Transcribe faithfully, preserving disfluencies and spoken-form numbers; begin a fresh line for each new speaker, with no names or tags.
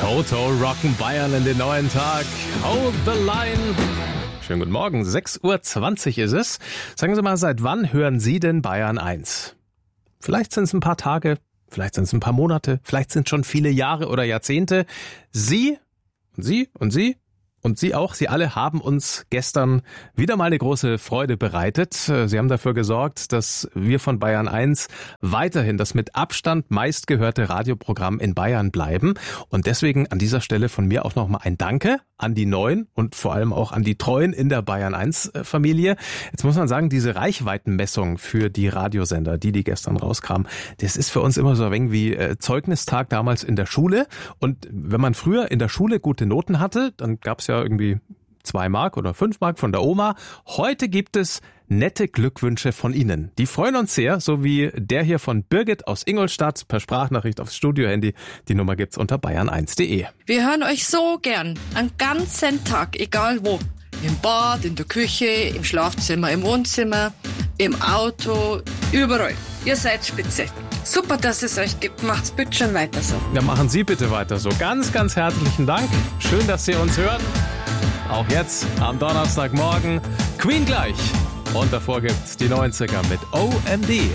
Toto rocken Bayern in den neuen Tag. Hold the line. Schönen guten Morgen, sechs Uhr zwanzig ist es. Sagen Sie mal, seit wann hören Sie denn Bayern eins? Vielleicht sind es ein paar Tage, vielleicht sind es ein paar Monate, vielleicht sind es schon viele Jahre oder Jahrzehnte. Sie und Sie und Sie und Sie auch, Sie alle haben uns gestern wieder mal eine große Freude bereitet. Sie haben dafür gesorgt, dass wir von Bayern eins weiterhin das mit Abstand meistgehörte Radioprogramm in Bayern bleiben. Und deswegen an dieser Stelle von mir auch nochmal ein Danke an die Neuen und vor allem auch an die Treuen in der Bayern eins Familie. Jetzt muss man sagen, diese Reichweitenmessung für die Radiosender, die die gestern rauskam, das ist für uns immer so ein wenig wie äh, Zeugnistag damals in der Schule. Und wenn man früher in der Schule gute Noten hatte, dann gab es ja irgendwie zwei Mark oder fünf Mark von der Oma. Heute gibt es nette Glückwünsche von Ihnen. Die freuen uns sehr, so wie der hier von Birgit aus Ingolstadt per Sprachnachricht aufs Studiohandy. Die Nummer gibt's unter bayern eins punkt de.
Wir hören euch so gern, einen ganzen Tag, egal wo. Im Bad, in der Küche, im Schlafzimmer, im Wohnzimmer, im Auto, überall. Ihr seid spitze. Super, dass es euch gibt. Macht's bitte schon weiter so.
Ja, machen Sie bitte weiter so. Ganz, ganz herzlichen Dank. Schön, dass Sie uns hören. Auch jetzt am Donnerstagmorgen Queen gleich. Und davor gibt's die neunziger mit O M D.